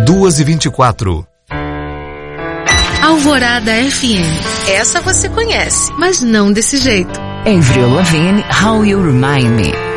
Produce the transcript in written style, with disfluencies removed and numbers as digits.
2h24. Alvorada FM. Essa você conhece, mas não desse jeito. Avril Lavigne, How You Remind Me.